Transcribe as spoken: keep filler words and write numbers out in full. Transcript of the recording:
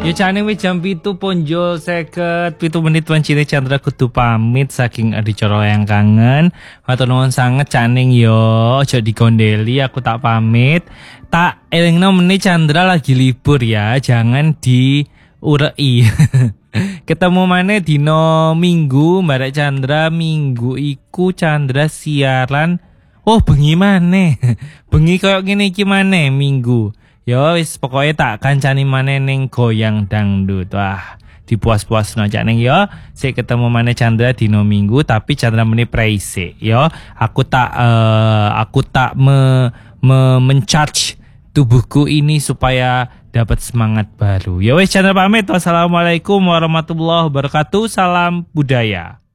Ya jane wis jam pitu ponjol seket pitu menit wancine Chandra kudu pamit saking adicara yang kangen. Matur nuwun sanget Caning yo, aja dikondeli aku tak pamit. Tak elingno meneh Chandra lagi libur ya, jangan diurei. Ketemu maneh dino Minggu, Mbak Chandra minggu iku Chandra siaran. Oh, bengi maneh. Bengi koyo ngene iki maneh Minggu. Yo wis pokoknya tak kancani maneh ning goyang dangdut. Wah, dipuas-puasno cak ning yo. Sik ketemu maneh Chandra dino Minggu tapi Chandra meneh praise yo. Aku tak uh, aku tak me, me mencharge tubuhku ini supaya dapat semangat baru. Ya wis Chandra pamit. Wassalamualaikum warahmatullahi wabarakatuh. Salam budaya.